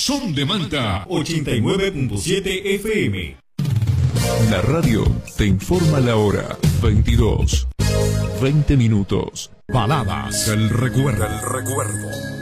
Son de Manta 89.7 FM. La radio te informa la hora. 22:20. Baladas del recuerdo.